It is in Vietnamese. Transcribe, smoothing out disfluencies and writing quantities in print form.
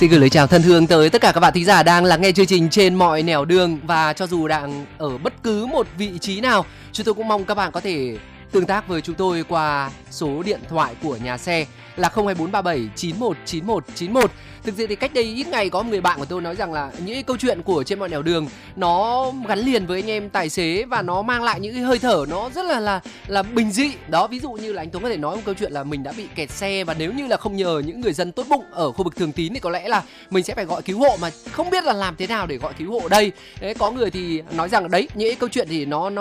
Xin gửi lời chào thân thương tới tất cả các bạn thính giả đang lắng nghe chương trình trên mọi nẻo đường. Và cho dù đang ở bất cứ một vị trí nào, chúng tôi cũng mong các bạn có thể tương tác với chúng tôi qua số điện thoại của nhà xe là 02437 919191. Thực sự thì cách đây ít ngày có một người bạn của tôi nói rằng là những câu chuyện của trên mọi nẻo đường nó gắn liền với anh em tài xế và nó mang lại những cái hơi thở nó rất là bình dị. Đó, ví dụ như là anh Tuấn có thể nói một câu chuyện là mình đã bị kẹt xe và nếu như là không nhờ những người dân tốt bụng ở khu vực Thường Tín thì có lẽ là mình sẽ phải gọi cứu hộ, mà không biết là làm thế nào để gọi cứu hộ đây. Đấy, có người thì nói rằng đấy, những câu chuyện thì nó